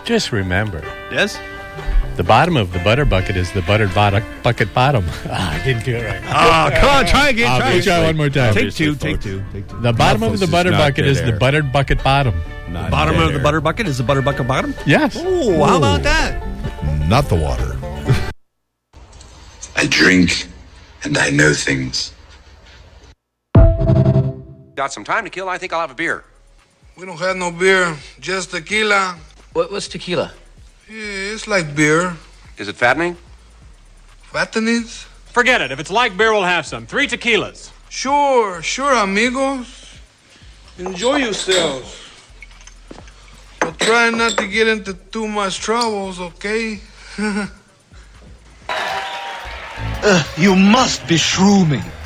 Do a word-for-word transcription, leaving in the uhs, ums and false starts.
Just remember. Yes? The bottom of the butter bucket is the buttered bot- bucket bottom. Ah, I didn't do it right. Oh, come on, try again. Try, Obviously. again. Try one more time. Take two, Obviously, take folks. two, take two. The bottom of the Malthus butter is not bucket is dead the air. buttered bucket bottom. Not Bottom dead of the air. butter bucket is the butter bucket bottom? Yes. Oh, how about that? Not the water. I drink and I know things. Got some time to kill. I think I'll have a beer. We don't have no beer, just tequila. What, what's tequila? Yeah, it's like beer. Is it fattening? Fattenings? Forget it. If it's like beer, we'll have some. Three tequilas. Sure, sure, amigos. Enjoy yourselves. But try not to get into too much troubles, okay? Uh, you must be shrooming.